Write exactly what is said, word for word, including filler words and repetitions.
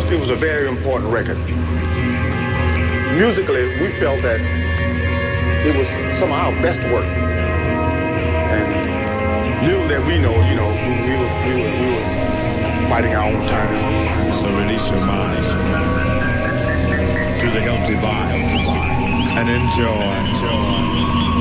it was a very important record. Musically, we felt that it was some of our best work. And little that we know, you know, we, we, were, we, were, we were fighting our own time. So release your mind to the healthy vibe and enjoy. enjoy.